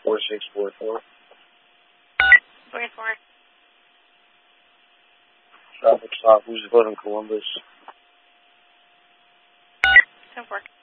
4644. 44. Traffic stop, who's living in Columbus? 10-4.